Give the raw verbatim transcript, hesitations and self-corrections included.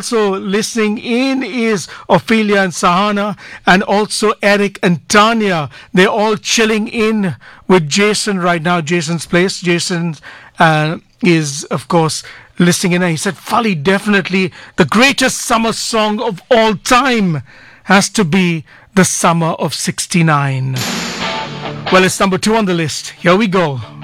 also listening in is Ophelia and Sahana, and also Eric and Tanya. They're all chilling in with Jason right now, Jason's place. Jason uh, is, of course, listening in. And he said, Fali, definitely the greatest summer song of all time has to be The Summer of sixty-nine. Well, it's number two on the list. Here we go.